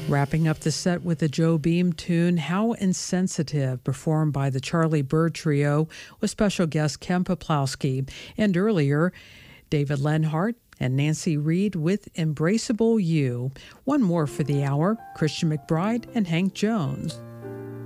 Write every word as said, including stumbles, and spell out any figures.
Wrapping up the set with the Joe Beam tune, How Insensitive, performed by the Charlie Byrd Trio with special guest Ken Peplowski. And earlier, David Lenhart and Nancy Reed with Embraceable You. One more for the hour, Christian McBride and Hank Jones.